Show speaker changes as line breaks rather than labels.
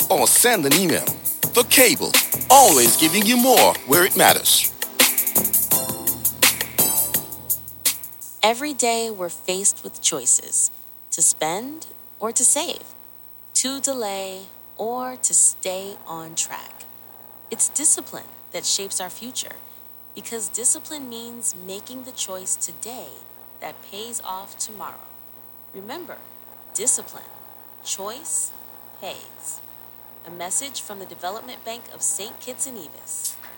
or send an email. The Cable, always giving you more where it matters.
Every day we're faced with choices to spend or to save, to delay or to stay on track. It's discipline that shapes our future because discipline means making the choice today that pays off tomorrow. Remember, discipline, choice pays. A message from the Development Bank of St. Kitts and Nevis.